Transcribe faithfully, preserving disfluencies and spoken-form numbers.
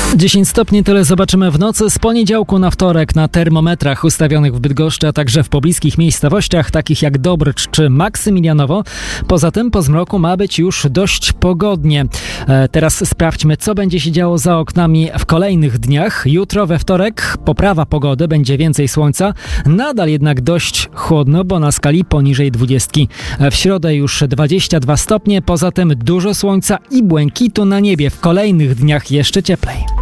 dziesięć stopni, tyle zobaczymy w nocy z poniedziałku na wtorek na termometrach ustawionych w Bydgoszczy, a także w pobliskich miejscowościach takich jak Dobrycz czy Maksymilianowo. Poza tym po zmroku ma być już dość pogodnie. E, teraz sprawdźmy, co będzie się działo za oknami w kolejnych dniach. Jutro we wtorek poprawa pogody, będzie więcej słońca, nadal jednak dość chłodno, bo na skali poniżej dwudziestki. W środę już dwadzieścia dwa stopnie, poza tym dużo słońca i błękitu na niebie. W kolejnych dniach jeszcze cieplej.